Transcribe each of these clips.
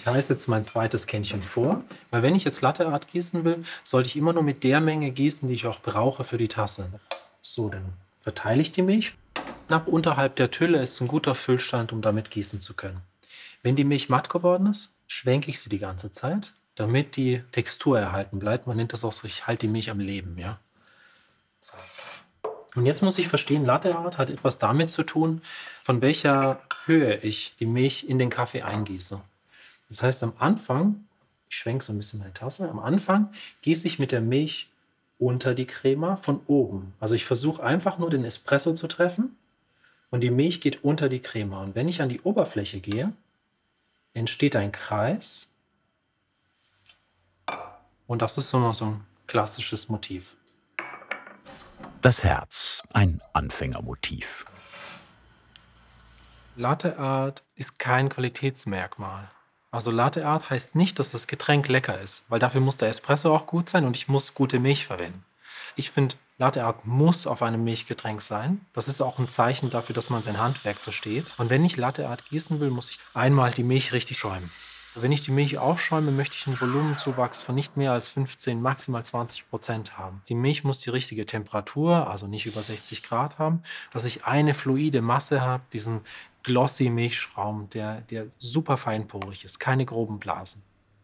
Ich heiße jetzt mein zweites Kännchen vor, weil wenn ich jetzt Latte Art gießen will, sollte ich immer nur mit der Menge gießen, die ich auch brauche für die Tasse. So, dann verteile ich die Milch. Knapp unterhalb der Tülle ist ein guter Füllstand, um damit gießen zu können. Wenn die Milch matt geworden ist, schwenke ich sie die ganze Zeit, damit die Textur erhalten bleibt. Man nennt das auch so, ich halte die Milch am Leben, ja. Und jetzt muss ich verstehen, Latte Art hat etwas damit zu tun, von welcher Höhe ich die Milch in den Kaffee eingieße. Das heißt, am Anfang, ich schwenke so ein bisschen meine Tasse, am Anfang gieße ich mit der Milch unter die Crema von oben. Also ich versuche einfach nur den Espresso zu treffen und die Milch geht unter die Crema. Und wenn ich an die Oberfläche gehe, entsteht ein Kreis und das ist immer so ein klassisches Motiv. Das Herz, ein Anfängermotiv. Latte Art ist kein Qualitätsmerkmal. Also Latte Art heißt nicht, dass das Getränk lecker ist, weil dafür muss der Espresso auch gut sein und ich muss gute Milch verwenden. Ich finde, Latte Art muss auf einem Milchgetränk sein. Das ist auch ein Zeichen dafür, dass man sein Handwerk versteht. Und wenn ich Latte Art gießen will, muss ich einmal die Milch richtig schäumen. Wenn ich die Milch aufschäume, möchte ich einen Volumenzuwachs von nicht mehr als 15, maximal 20% haben. Die Milch muss die richtige Temperatur, also nicht über 60 Grad haben, dass ich eine fluide Masse habe, diesen glossy Milchschaum, der super feinporig ist, keine groben Blasen.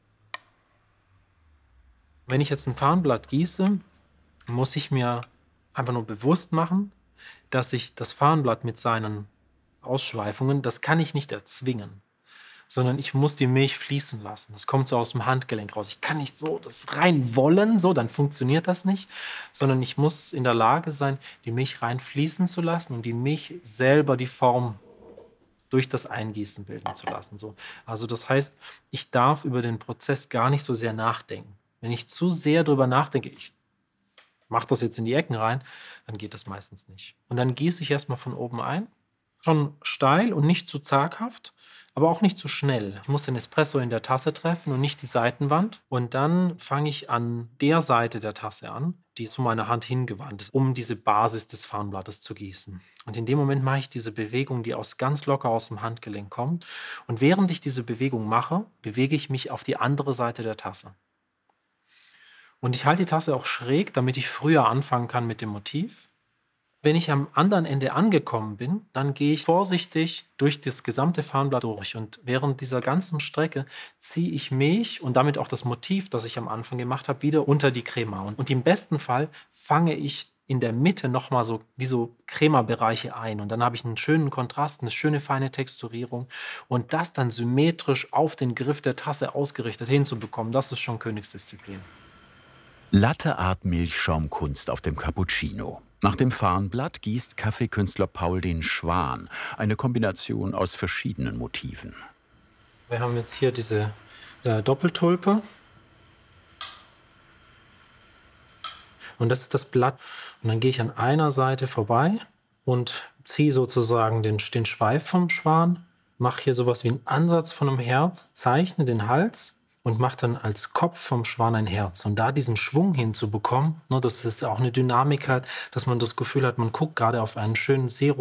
Wenn ich jetzt ein Farnblatt gieße, muss ich mir einfach nur bewusst machen, dass ich das Farnblatt mit seinen Ausschweifungen, das kann ich nicht erzwingen, sondern ich muss die Milch fließen lassen. Das kommt so aus dem Handgelenk raus. Ich kann nicht so das rein wollen, so, dann funktioniert das nicht, sondern ich muss in der Lage sein, die Milch rein fließen zu lassen und die Milch selber die Form durch das Eingießen bilden zu lassen. So. Also das heißt, ich darf über den Prozess gar nicht so sehr nachdenken. Wenn ich zu sehr darüber nachdenke, ich mache das jetzt in die Ecken rein, dann geht das meistens nicht. Und dann gieße ich erstmal von oben ein, schon steil und nicht zu zaghaft, aber auch nicht zu schnell. Ich muss den Espresso in der Tasse treffen und nicht die Seitenwand. Und dann fange ich an der Seite der Tasse an, die zu meiner Hand hingewandt ist, um diese Basis des Farnblattes zu gießen. Und in dem Moment mache ich diese Bewegung, die ganz locker aus dem Handgelenk kommt. Und während ich diese Bewegung mache, bewege ich mich auf die andere Seite der Tasse. Und ich halte die Tasse auch schräg, damit ich früher anfangen kann mit dem Motiv. Wenn ich am anderen Ende angekommen bin, dann gehe ich vorsichtig durch das gesamte Farnblatt durch. Und während dieser ganzen Strecke ziehe ich Milch und damit auch das Motiv, das ich am Anfang gemacht habe, wieder unter die Crema. Und im besten Fall fange ich in der Mitte nochmal so wie so Crema-Bereiche ein. Und dann habe ich einen schönen Kontrast, eine schöne feine Texturierung. Und das dann symmetrisch auf den Griff der Tasse ausgerichtet hinzubekommen, das ist schon Königsdisziplin. Latte Art Milchschaumkunst auf dem Cappuccino. Nach dem Farnblatt gießt Kaffeekünstler Paul den Schwan, eine Kombination aus verschiedenen Motiven. Wir haben jetzt hier diese Doppeltulpe. Und das ist das Blatt. Und dann gehe ich an einer Seite vorbei und ziehe sozusagen den Schweif vom Schwan, mache hier sowas wie einen Ansatz von einem Herz, zeichne den Hals und mache dann als Kopf vom Schwan ein Herz. Und da diesen Schwung hinzubekommen, ne, das ist auch eine Dynamik hat, dass man das Gefühl hat, man guckt gerade auf einen schönen See